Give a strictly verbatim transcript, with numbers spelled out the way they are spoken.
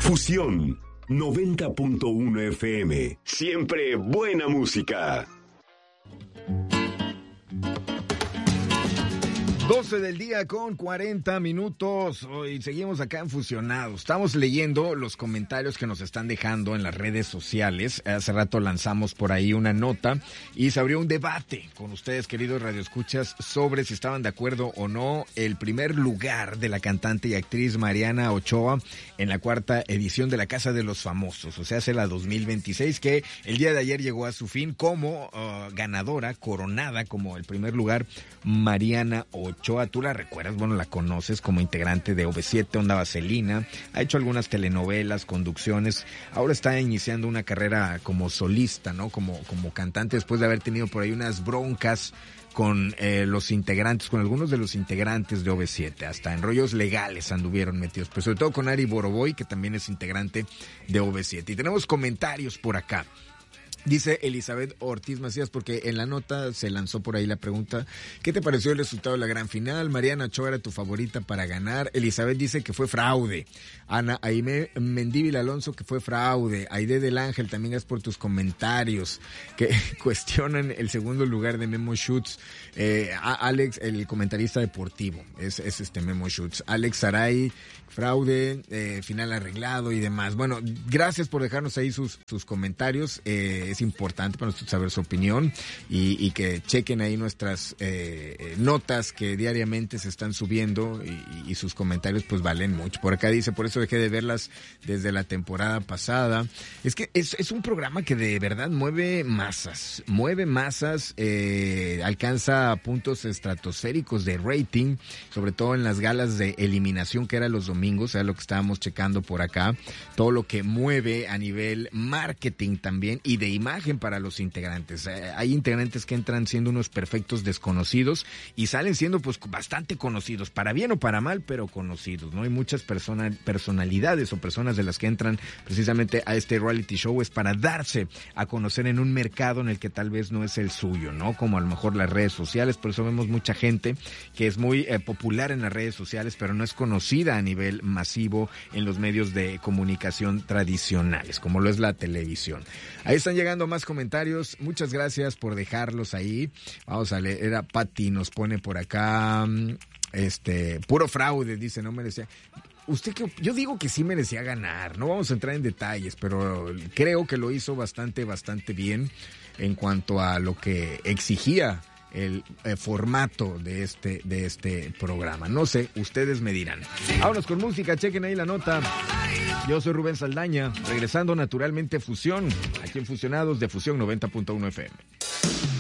Fusión noventa punto uno F M. Siempre buena música. doce del día con cuarenta minutos. Hoy seguimos acá en Fusionados. Estamos leyendo los comentarios que nos están dejando en las redes sociales. Hace rato lanzamos por ahí una nota y se abrió un debate con ustedes, queridos radioescuchas, sobre si estaban de acuerdo o no el primer lugar de la cantante y actriz Mariana Ochoa en la cuarta edición de la Casa de los Famosos, o sea, hace la dos mil veintiséis, que el día de ayer llegó a su fin como uh, ganadora, coronada como el primer lugar, Mariana Ochoa. Ochoa, tú la recuerdas, bueno, la conoces como integrante de O V siete, Onda Vaselina, ha hecho algunas telenovelas, conducciones, ahora está iniciando una carrera como solista, ¿no? Como, como cantante, después de haber tenido por ahí unas broncas con eh, los integrantes, con algunos de los integrantes de O V siete, hasta en rollos legales anduvieron metidos, pero sobre todo con Ari Boroboy, que también es integrante de O V siete. Y tenemos comentarios por acá. Dice Elizabeth Ortiz Macías, porque en la nota se lanzó por ahí la pregunta, ¿qué te pareció el resultado de la gran final? Mariana Ochoa era tu favorita para ganar. Elizabeth dice que fue fraude. Ana Aime Mendívil Alonso, que fue fraude. Aide del Ángel, también es por tus comentarios que cuestionan el segundo lugar de Memo Schutz. Eh, Alex, el comentarista deportivo, es, es este Memo Schutz. Alex Saray, fraude, eh, final arreglado y demás. Bueno, gracias por dejarnos ahí sus, sus comentarios. Eh, es importante para nosotros saber su opinión y, y que chequen ahí nuestras eh, notas que diariamente se están subiendo y, y sus comentarios pues valen mucho. Por acá dice, por eso dejé de verlas desde la temporada pasada. Es que es, es un programa que de verdad mueve masas, mueve masas, eh, alcanza puntos estratosféricos de rating, sobre todo en las galas de eliminación que eran los domingos, era lo que estábamos checando por acá, todo lo que mueve a nivel marketing también y de imagen para los integrantes. Eh, hay integrantes que entran siendo unos perfectos desconocidos y salen siendo pues bastante conocidos, para bien o para mal, pero conocidos, ¿no? Hay muchas persona, personalidades o personas de las que entran precisamente a este reality show es para darse a conocer en un mercado en el que tal vez no es el suyo, ¿no? Como a lo mejor las redes sociales, por eso vemos mucha gente que es muy eh, popular en las redes sociales, pero no es conocida a nivel masivo en los medios de comunicación tradicionales, como lo es la televisión. Ahí están llegando más comentarios, muchas gracias por dejarlos ahí. Vamos a leer, a Pati nos pone por acá, este, puro fraude, dice, no merecía. Usted que yo digo que sí merecía ganar, no vamos a entrar en detalles, pero creo que lo hizo bastante, bastante bien en cuanto a lo que exigía el eh, formato de este, de este programa. No sé, ustedes me dirán. Vámonos con música, chequen ahí la nota. Yo soy Rubén Saldaña, regresando naturalmente Fusión, aquí en Fusionados de Fusión noventa punto uno F M.